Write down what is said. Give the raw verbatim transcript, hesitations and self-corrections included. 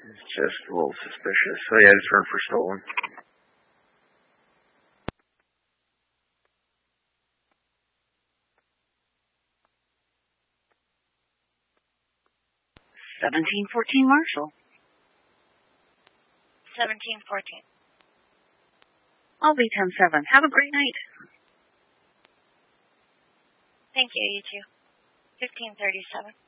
It's just a little suspicious. So yeah, just run for stolen. Seventeen fourteen Marshall. Seventeen fourteen. I'll be ten seven. Have a great night. Thank you, you too. Fifteen thirty-seven.